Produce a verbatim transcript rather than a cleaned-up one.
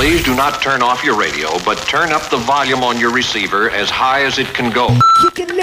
Please do not turn off your radio, but turn up the volume on your receiver as high as it can go.